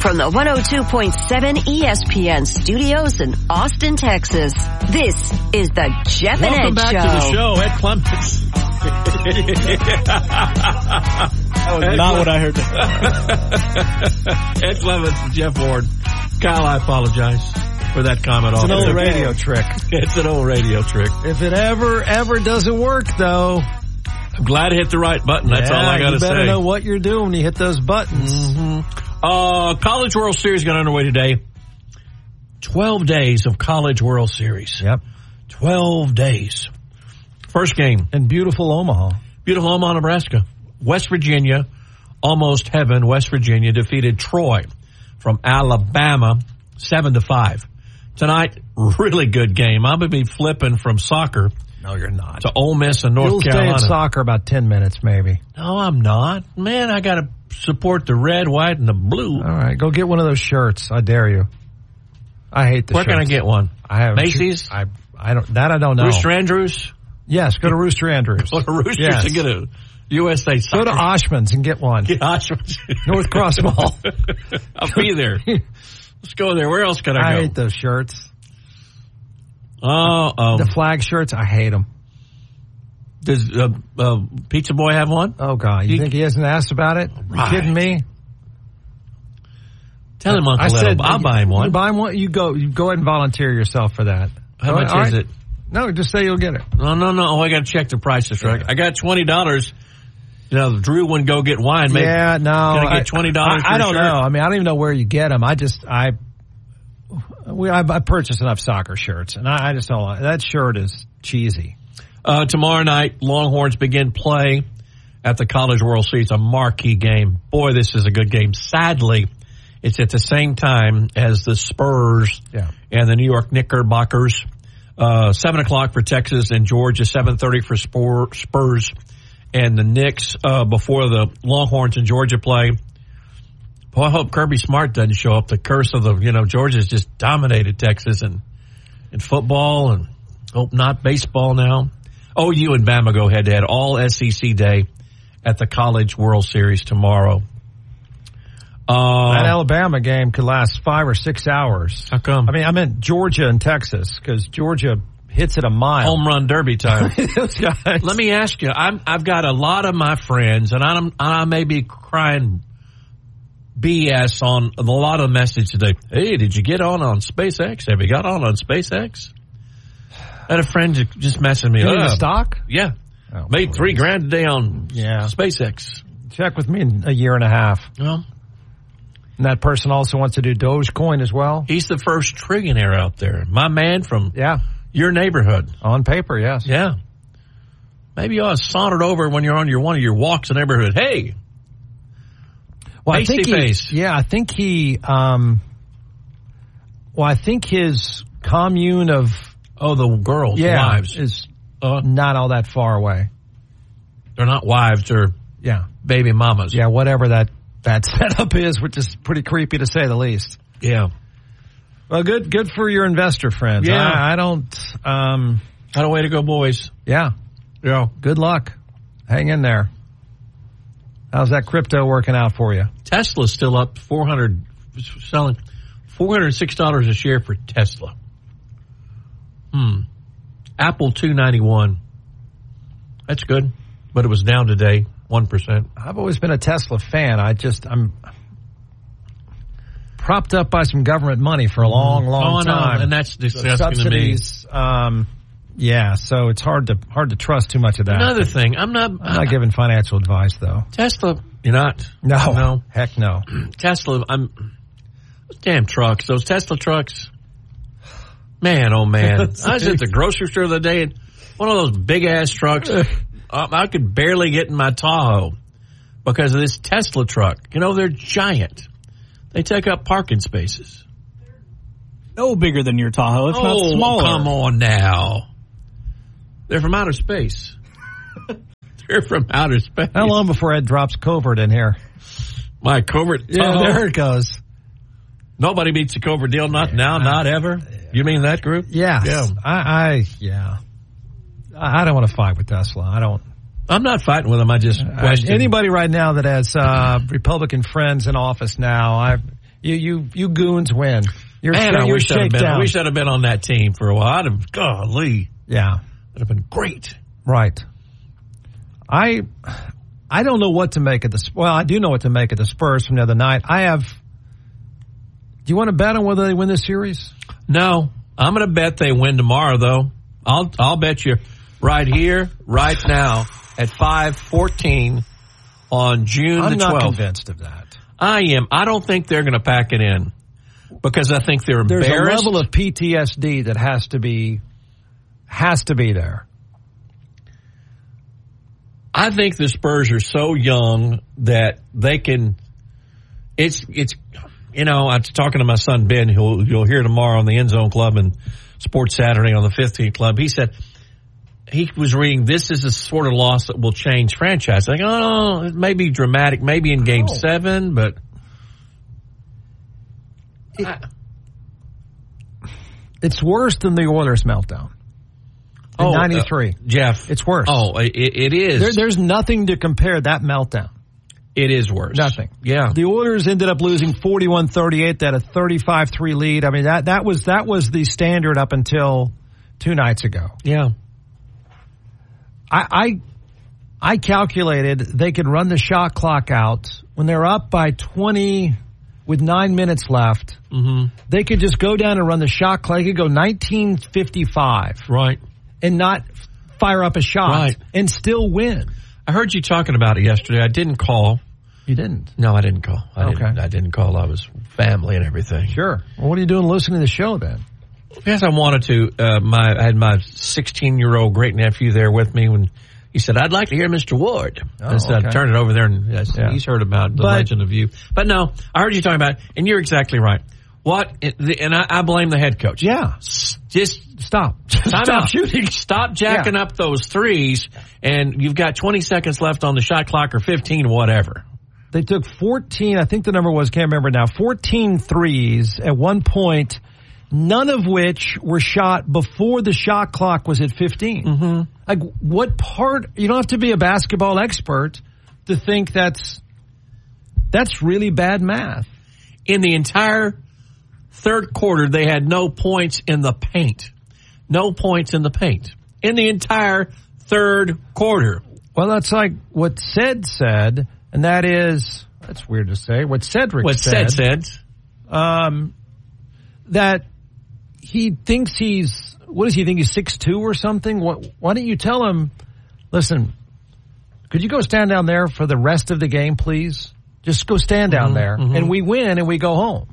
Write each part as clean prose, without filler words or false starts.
from the 102.7 ESPN studios in Austin, Texas, this is the Jeff and Ed Show. Welcome back to the show, Ed Clements. That was not what I heard. Ed Clements and Jeff Ward. Kyle, I apologize for that comment. It's an old radio trick. It's an old radio trick. If it ever doesn't work, though, I'm glad I hit the right button. That's all I got to say. You better know what you're doing when you hit those buttons. Mm-hmm. College World Series got underway today. 12 days of College World Series. Yep. 12 days. First game. In beautiful Omaha. Beautiful Omaha, Nebraska. West Virginia, almost heaven. West Virginia defeated Troy from Alabama 7-5. Tonight, really good game. I'm going to be flipping from soccer. No, you're not. To Ole Miss and North Carolina. You'll stay at soccer about 10 minutes, maybe. No, I'm not. Man, I got to support the red, white, and the blue. All right, go get one of those shirts. I dare you. I hate the Where shirts. can I get one? I have Macy's? I don't know. Rooster Andrews? Yes, go to Rooster Andrews. Go to Roosters and get a USA soccer. Go to Oshman's and get one. Get Oshman's. North Cross Mall. I'll be there. Let's go there. Where else can I go? I hate those shirts. Oh, the flag shirts, I hate them. Does Pizza Boy have one? Oh, God. You think he hasn't asked about it? Right. You kidding me? Tell him, Uncle Ed, I'll buy him one. You buy him one? You go ahead and volunteer yourself for that. How much is it? No, just say you'll get it. No. Oh, I got to check the prices. Right? I got $20. You know, Drew wouldn't go get wine. Maybe. Yeah, no. Can I get $20 I don't know. I mean, I don't even know where you get them. I purchased enough soccer shirts, and I just don't like that shirt is cheesy. Tomorrow night, Longhorns begin play at the College World Series, a marquee game. Boy, this is a good game. Sadly, it's at the same time as the Spurs and the New York Knickerbockers. 7 o'clock for Texas and Georgia, 7:30 for Spurs and the Knicks before the Longhorns and Georgia play. Boy, I hope Kirby Smart doesn't show up. The curse of Georgia's just dominated Texas in football, and hope not baseball now. OU and Bama go head-to-head all SEC day at the College World Series tomorrow. That Alabama game could last 5 or 6 hours. How come? I mean, I meant Georgia and Texas, because Georgia hits it a mile. Home run derby time. Those guys. Let me ask you, I've got a lot of my friends, and I may be crying BS on a lot of messages today. Hey, did you get on SpaceX? Have you got on SpaceX? I had a friend just messaging me. The stock? Yeah. Oh, made $3,000 a day on SpaceX. Check with me in a year and a half. Well, and that person also wants to do Dogecoin as well. He's the first trillionaire out there. My man from your neighborhood. On paper, yes. Yeah. Maybe you ought to saunter over when you're on one of your walks in the neighborhood. Hey. Well, I think I think his commune of the girls' wives is not all that far away. They're not wives, they're baby mamas. Yeah, whatever that setup is, which is pretty creepy to say the least. Yeah. Well, good for your investor friends. Yeah. I don't. Had a way to go, boys. Yeah. Yeah. Good luck. Hang in there. How's that crypto working out for you? Tesla's still up selling $406 a share for Tesla. Apple $291. That's good, but it was down today, 1%. I've always been a Tesla fan. I'm propped up by some government money for a long time, and that's disgusting to me. So it's hard to trust too much of that. Another thing, I'm not giving financial advice though. Tesla, you're not? No, heck no. Tesla, damn trucks, those Tesla trucks. Man, oh man. I was at the grocery store the other day, and one of those big-ass trucks, I could barely get in my Tahoe because of this Tesla truck. They're giant. They take up parking spaces. No bigger than your Tahoe. It's not smaller. Come on now. They're from outer space. They're from outer space. How long before Ed drops Covert in here? My Covert Tahoe? Yeah, there it goes. Nobody beats the Covert deal. Not now, not ever. You mean that group? Yeah. I don't want to fight with Tesla. I'm not fighting with them. I just question. Anybody right now that has Republican friends in office now, You goons win. I wish I'd have been on that team for a while. I'd have, golly. Yeah. That'd have been great. Right. I don't know what to make of this. Well, I do know what to make of the Spurs from the other night. Do you want to bet on whether they win this series? No. I'm going to bet they win tomorrow, though. I'll bet you right here, right now, at 5:14 on June the 12th. I'm not convinced of that. I am. I don't think they're going to pack it in because I think they're embarrassed. There's a level of PTSD that has to be there. I think the Spurs are so young that they can. It's I was talking to my son Ben, who you'll hear tomorrow on the End Zone Club and Sports Saturday on the 15th Club. He said he was reading this is a sort of loss that will change franchise. Like, it may be dramatic, maybe in Game 7, but it's worse than the Oilers meltdown. In 93. Jeff. It's worse. It is. There's nothing to compare that meltdown. It is worse. Nothing. Yeah. The Oilers ended up losing 41-38. They had a 35-3 lead. I mean, that was the standard up until 2 nights ago. Yeah. I calculated they could run the shot clock out when they're up by 20 with 9 minutes left. Mm-hmm. They could just go down and run the shot clock. They could go 1955. Right. And not fire up a shot and still win. I heard you talking about it yesterday. I didn't call. You didn't? No, I didn't call. I didn't call. I was family and everything. Sure. Well, what are you doing listening to the show then? Yes, I wanted to. I had my 16-year-old great-nephew there with me when he said, I'd like to hear Mr. Ward. I said, turn it over there, and he's heard about the Legend of You. But no, I heard you talking about it, and you're exactly right. I blame the head coach. Yeah. Just stop. Stop shooting. Stop jacking up those threes, and you've got 20 seconds left on the shot clock or 15, whatever. They took 14, I think the number was, can't remember now, 14 threes at one point, none of which were shot before the shot clock was at 15. Mm-hmm. Like, what part, you don't have to be a basketball expert to think that's really bad math. In the entire third quarter, they had no points in the paint. No points in the paint. In the entire third quarter. Well, that's like what Ced said, and that is, that's weird to say, what Cedric said. That he thinks what does he think, he's 6'2" or something? Why don't you tell him, listen, could you go stand down there for the rest of the game, please? Just go stand down there, and we win, and we go home.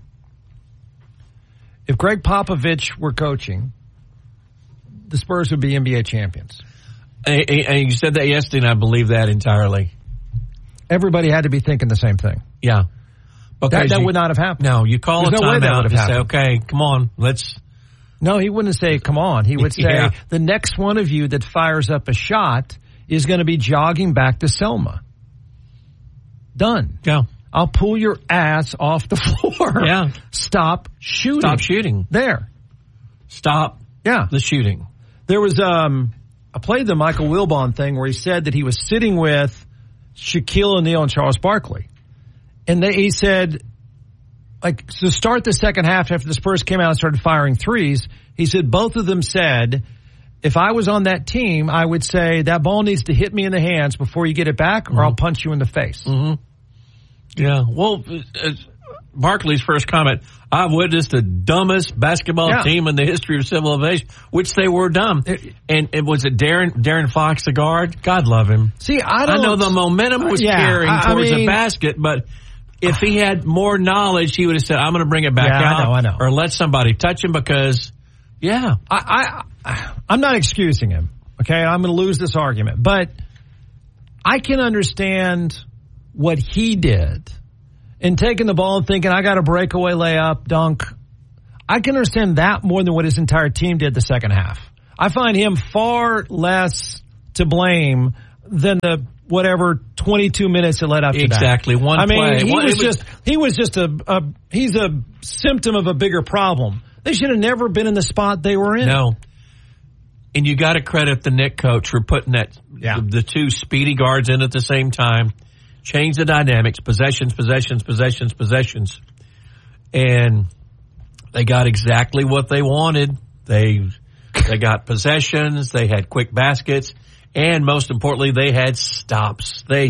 If Greg Popovich were coaching, the Spurs would be NBA champions. And you said that yesterday, and I believe that entirely. Everybody had to be thinking the same thing. Yeah. That would not have happened. No, you call a timeout and say, okay, come on, let's... No, he wouldn't say, come on. He would say, the next one of you that fires up a shot is going to be jogging back to Selma. Done. Yeah. I'll pull your ass off the floor. Yeah. Stop shooting. Stop shooting. There. Stop the shooting. There was, I played the Michael Wilbon thing where he said that he was sitting with Shaquille O'Neal and Charles Barkley. And he said, like, to start the second half after the Spurs came out and started firing threes, he said both of them said, if I was on that team, I would say that ball needs to hit me in the hands before you get it back or I'll punch you in the face. Mm-hmm. Yeah. Well, Barkley's first comment, I've witnessed the dumbest basketball team in the history of civilization, which they were dumb. And it was Darren Fox, the guard. God love him. See, I know the momentum was carrying towards the basket, but if he had more knowledge, he would have said, I'm going to bring it back out. I know. Or let somebody touch him because, I'm not excusing him. Okay. I'm going to lose this argument, but I can understand what he did in taking the ball and thinking, I got a breakaway layup, dunk. I can understand that more than what his entire team did the second half. I find him far less to blame than the whatever 22 minutes that led up to that. Exactly. One play. He's a symptom of a bigger problem. They should have never been in the spot they were in. No. And you got to credit the Knick coach for putting the two speedy guards in at the same time. Change the dynamics, possessions. and they got exactly what they wanted. They got possessions, they had quick baskets, and most importantly, they had stops. They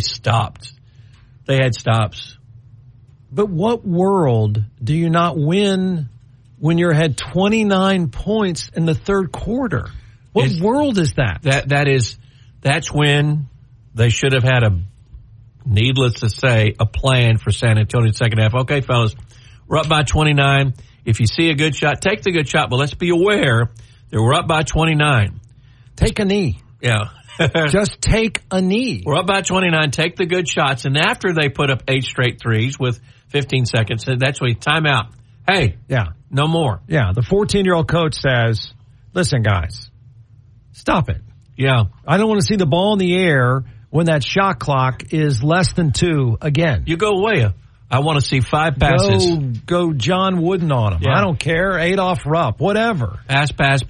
had stops. But what world do you not win when you had 29 points in the third quarter? What world is that? That's when they should have had needless to say, a plan for San Antonio in the second half. Okay, fellas, we're up by 29. If you see a good shot, take the good shot, but let's be aware that we're up by 29. Take a knee. Yeah. Just take a knee. We're up by 29. Take the good shots. And after they put up 8 straight threes with 15 seconds, that's when timeout. Hey. Yeah. No more. Yeah. The 14-year-old coach says, listen, guys, stop it. Yeah. I don't want to see the ball in the air when that shot clock is less than 2 again. You go away. I want to see 5 passes. Go John Wooden on him. Yeah. I don't care. Adolph Rupp, whatever. Pass.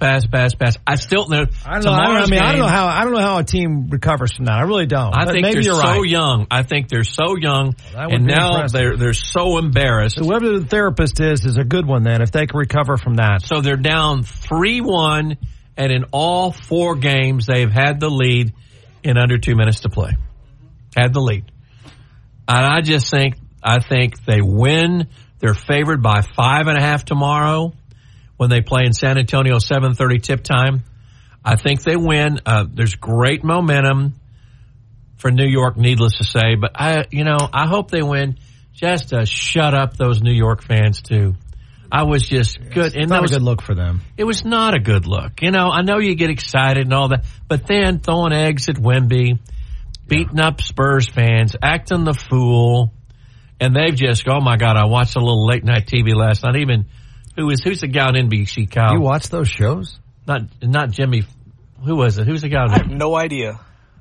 I still know. I don't know how a team recovers from that. I really don't. I think they're so young. I think they're so young, and now they're so embarrassed. Whoever the therapist is a good one then if they can recover from that. So they're down 3-1, and in all 4 games they've had the lead in under 2 minutes to play. Had the lead, and I think they win. They're favored by 5.5 tomorrow when they play in San Antonio, 7:30 tip time. I think they win. There's great momentum for New York, needless to say. But I hope they win just to shut up those New York fans too. I was just good. It's not a good look for them. It was not a good look. I know you get excited and all that, but then throwing eggs at Wemby, beating up Spurs fans, acting the fool. And they've just, oh my God, I watched a little late night TV last night. Even, who's the guy on NBC, Kyle? You watch those shows? Not Jimmy. Who was it? Who's the guy? I have no idea.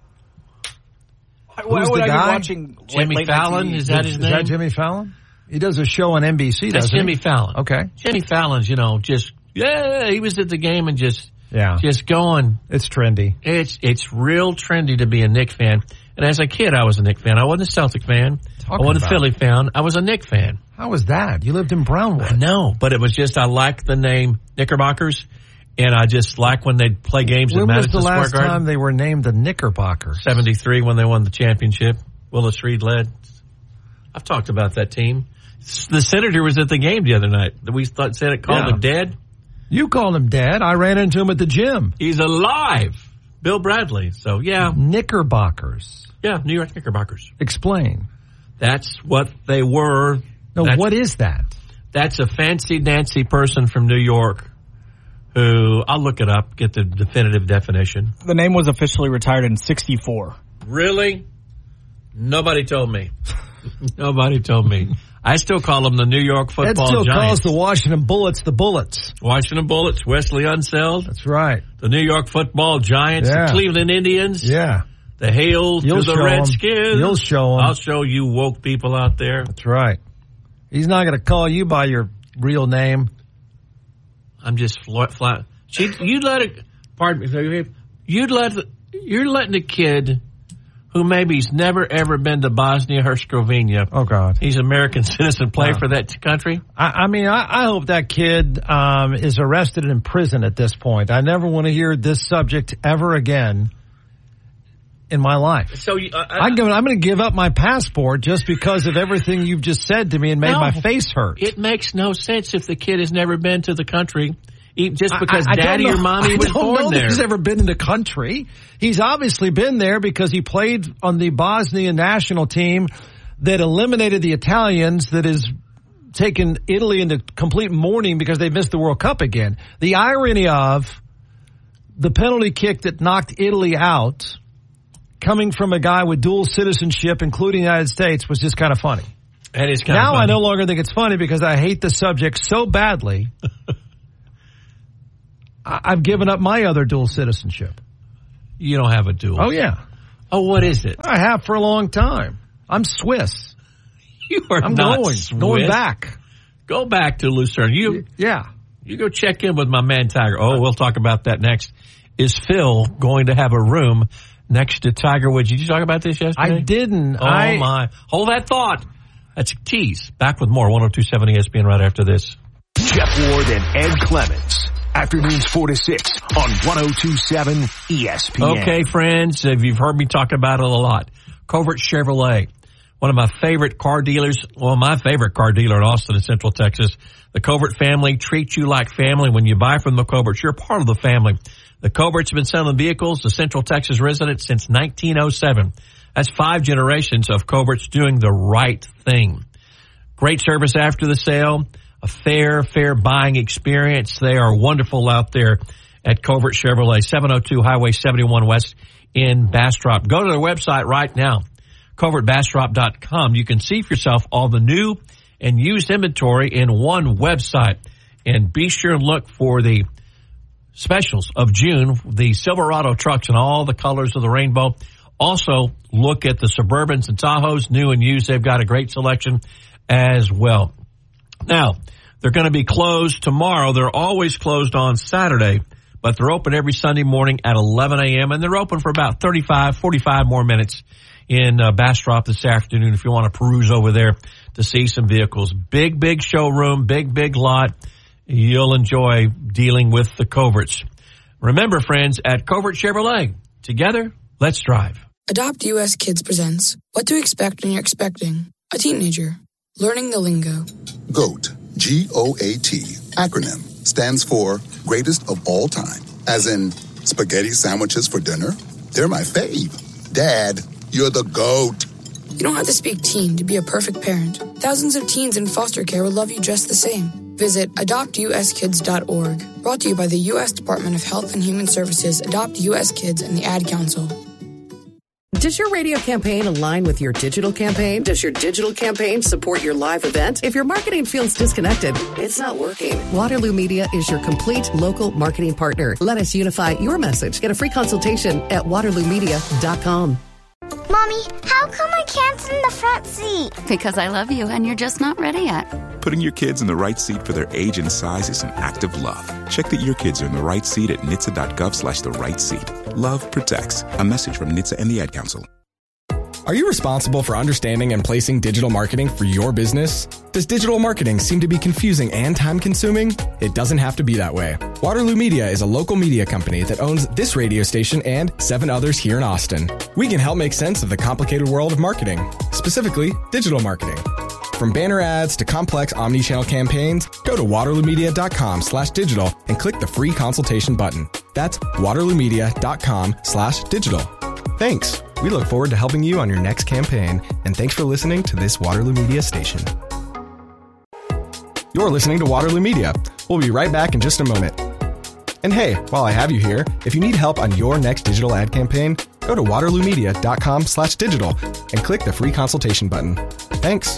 Who's the guy? Watching Jimmy Fallon? Is that his name? Is that Jimmy Fallon? He does a show on NBC, That's Jimmy Fallon. Okay. Jimmy Fallon's, he was at the game and just going. It's trendy. It's real trendy to be a Knick fan. And as a kid, I was a Knick fan. I wasn't a Celtic fan. I wasn't a Philly fan. I was a Knick fan. How was that? You lived in Brownwood. I know, but it was just I liked the name Knickerbockers, and I just like when they'd play games at Madison Square Garden. When was the last time they were named the Knickerbockers? 73 when they won the championship. Willis Reed led. I've talked about that team. The Senator was at the game the other night. We called him dead. You called him dead. I ran into him at the gym. He's alive. Bill Bradley. So, yeah. Knickerbockers. Yeah, New York Knickerbockers. Explain. That's what they were. No, what is that? That's a fancy-dancy person from New York who, I'll look it up, get the definitive definition. The name was officially retired in 1964. Really? Nobody told me. Nobody told me. I still call them the New York Football Giants. That still calls the Washington Bullets the Bullets. Washington Bullets, Wesley Unseld. That's right. The New York Football Giants, the Cleveland Indians. Yeah. The hail to the Redskins. You'll show them. I'll show you woke people out there. That's right. He's not going to call you by your real name. I'm just flat. You'd let it. Pardon me. You're letting a kid who maybe's never ever been to Bosnia-Herzegovina. Oh God, he's an American citizen. Play for that country. I hope that kid is arrested and in prison at this point. I never want to hear this subject ever again in my life. So I'm going to give up my passport just because of everything you've just said to me and made my face hurt. It makes no sense if the kid has never been to the country. Just because daddy or mommy was born there. He's never been in the country. He's obviously been there because he played on the Bosnian national team that eliminated the Italians, that has taken Italy into complete mourning because they missed the World Cup again. The irony of the penalty kick that knocked Italy out coming from a guy with dual citizenship, including the United States, was just kind of funny. That is kind of funny. Now I no longer think it's funny because I hate the subject so badly. I've given up my other dual citizenship. You don't have a dual? Oh, yeah. Oh, what is it? I have for a long time. I'm Swiss. You are not Swiss. Going back. Go back to Lucerne. You go check in with my man Tiger. Oh, we'll talk about that next. Is Phil going to have a room next to Tiger Woods? Did you talk about this yesterday? I didn't. Oh, my. Hold that thought. That's a tease. Back with more 102.7 ESPN right after this. Jeff Ward and Ed Clements. Afternoons 4 to 6 on 102.7 ESPN. Okay, friends, you've heard me talk about it a lot. Covert Chevrolet, one of my favorite car dealers. Well, my favorite car dealer in Austin and Central Texas. The Covert family treats you like family. When you buy from the Coverts, you're part of the family. The Coverts have been selling vehicles to Central Texas residents since 1907. That's 5 generations of Coverts doing the right thing. Great service after the sale. A fair buying experience. They are wonderful out there at Covert Chevrolet, 702 Highway 71 West in Bastrop. Go to their website right now, covertbastrop.com. You can see for yourself all the new and used inventory in one website. And be sure and look for the specials of June, the Silverado trucks in all the colors of the rainbow. Also, look at the Suburbans and Tahoes, new and used. They've got a great selection as well. Now, they're going to be closed tomorrow. They're always closed on Saturday, but they're open every Sunday morning at 11 a.m., and they're open for about 45 more minutes in Bastrop this afternoon if you want to peruse over there to see some vehicles. Big showroom, big lot. You'll enjoy dealing with the Coverts. Remember, friends, at Covert Chevrolet, together, let's drive. Adopt US Kids presents What to Expect When You're Expecting a Teenager. Learning the lingo. GOAT, G-O-A-T, acronym, stands for Greatest of All Time. As in, spaghetti sandwiches for dinner? They're my fave. Dad, you're the GOAT. You don't have to speak teen to be a perfect parent. Thousands of teens in foster care will love you just the same. Visit adoptuskids.org. Brought to you by the U.S. Department of Health and Human Services, Adopt U.S. Kids, and the Ad Council. Does your radio campaign align with your digital campaign? Does your digital campaign support your live event? If your marketing feels disconnected, it's not working. Waterloo Media is your complete local marketing partner. Let us unify your message. Get a free consultation at waterloomedia.com. Mommy, how come I can't sit in the front seat? Because I love you and you're just not ready yet. Putting your kids in the right seat for their age and size is an act of love. Check that your kids are in the right seat at NHTSA.gov/the-right-seat. Love protects. A message from NHTSA and the Ad Council. Are you responsible for understanding and placing digital marketing for your business? Does digital marketing seem to be confusing and time-consuming? It doesn't have to be that way. Waterloo Media is a local media company that owns this radio station and 7 others here in Austin. We can help make sense of the complicated world of marketing, specifically digital marketing. From banner ads to complex omni-channel campaigns, go to waterloomedia.com/digital and click the free consultation button. That's waterloomedia.com/digital. Thanks. We look forward to helping you on your next campaign, and thanks for listening to this Waterloo Media station. You're listening to Waterloo Media. We'll be right back in just a moment. And hey, while I have you here, if you need help on your next digital ad campaign, go to waterloomedia.com/digital and click the free consultation button. Thanks.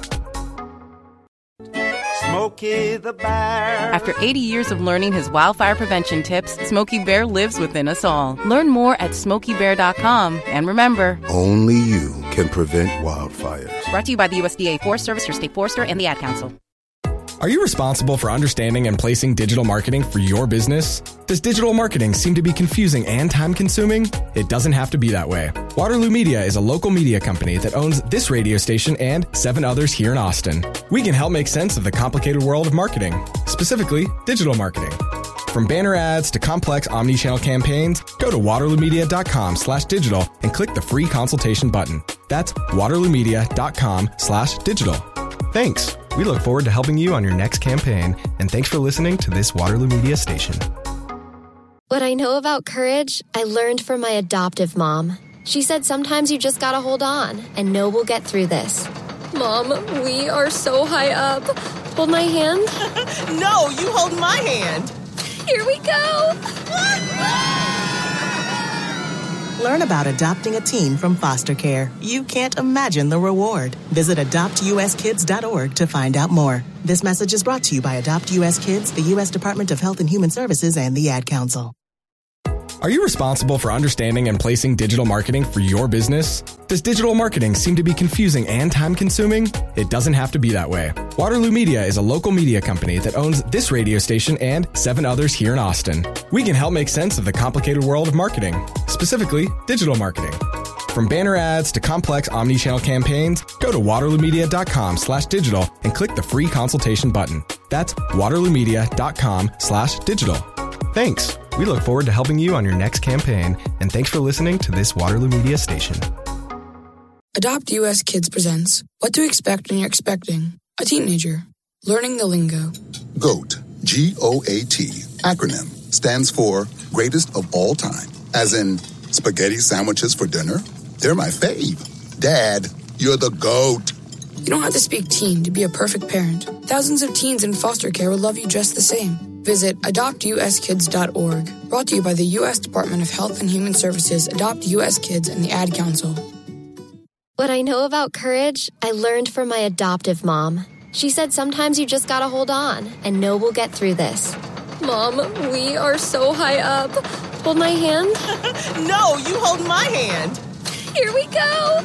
Smokey the Bear. After 80 years of learning his wildfire prevention tips, Smokey Bear lives within us all. Learn more at SmokeyBear.com. And remember, only you can prevent wildfires. Brought to you by the USDA Forest Service, your state forester, and the Ad Council. Are you responsible for understanding and placing digital marketing for your business? Does digital marketing seem to be confusing and time-consuming? It doesn't have to be that way. Waterloo Media is a local media company that owns this radio station and 7 others here in Austin. We can help make sense of the complicated world of marketing, specifically digital marketing. From banner ads to complex omni-channel campaigns, go to waterloomedia.com/digital and click the free consultation button. That's waterloomedia.com/digital. Thanks. We look forward to helping you on your next campaign, and thanks for listening to this Waterloo Media station. What I know about courage, I learned from my adoptive mom. She said sometimes you just gotta hold on and know we'll get through this. Mom, we are so high up. Hold my hand. No, you hold my hand. Here we go. Learn about adopting a teen from foster care. You can't imagine the reward. Visit adoptuskids.org to find out more. This message is brought to you by Adopt U.S. Kids, the U.S. Department of Health and Human Services, and the Ad Council. Are you responsible for understanding and placing digital marketing for your business? Does digital marketing seem to be confusing and time-consuming? It doesn't have to be that way. Waterloo Media is a local media company that owns this radio station and 7 others here in Austin. We can help make sense of the complicated world of marketing, specifically digital marketing. From banner ads to complex omni-channel campaigns, go to waterloomedia.com/digital and click the free consultation button. That's waterloomedia.com/digital. Thanks. We look forward to helping you on your next campaign, and thanks for listening to this Waterloo Media station. Adopt US Kids presents What to Expect When You're Expecting a Teenager. Learning the lingo. GOAT, G-O-A-T, acronym, stands for Greatest of All Time. As in, spaghetti sandwiches for dinner? They're my fave. Dad, you're the GOAT. You don't have to speak teen to be a perfect parent. Thousands of teens in foster care will love you just the same. Visit adoptuskids.org. Brought to you by the U.S. Department of Health and Human Services, Adopt U.S. Kids, and the Ad Council. What I know about courage, I learned from my adoptive mom. She said sometimes you just gotta hold on and know we'll get through this. Mom, we are so high up. Hold my hand. No, you hold my hand. Here we go.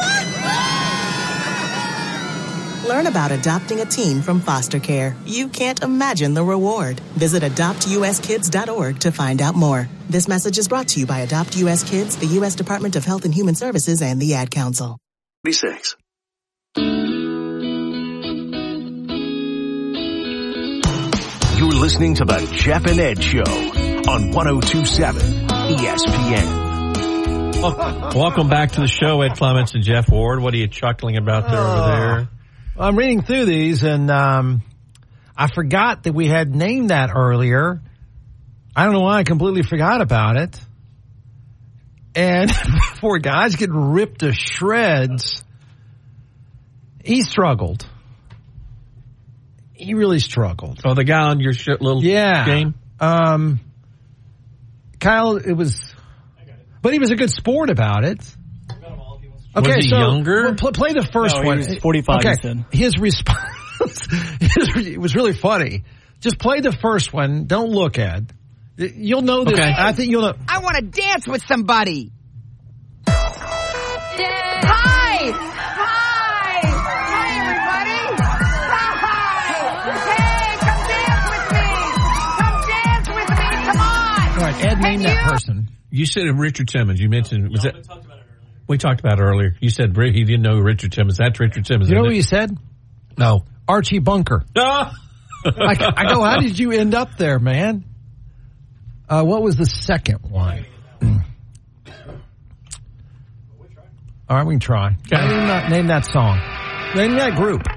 Learn about adopting a teen from foster care. You can't imagine the reward. Visit adoptuskids.org to find out more. This message is brought to you by Adopt U.S. Kids, the U.S. Department of Health and Human Services, and the Ad Council. 36. You're listening to the Jeff and Ed Show on 102.7 ESPN. Welcome back to the show, Ed Clements and Jeff Ward. What are you chuckling about there over there? I'm reading through these, and I forgot that we had named that earlier. I don't know why I completely forgot about it. And poor guy's getting ripped to shreds. He struggled. He really struggled. Oh, the guy on your little game? Kyle, it was... But he was a good sport about it. Okay, was he younger? Play the first one. He was 45, okay. He said. His response, it was really funny. Just play the first one. Don't look, Ed. You'll know this. Okay. I think you'll know. I want to dance with somebody. Hi! everybody! Hi! Hey, come dance with me! Come dance with me! Come on! All right, Ed, name that person. You said Richard Simmons. You mentioned... Was that? We talked about it earlier. You said he didn't know who Richard Simmons. That's Richard Simmons. You know what you said? No. Archie Bunker. I go, how did you end up there, man? What was the second one? All right, we can try. Okay. Name that song. Name that group.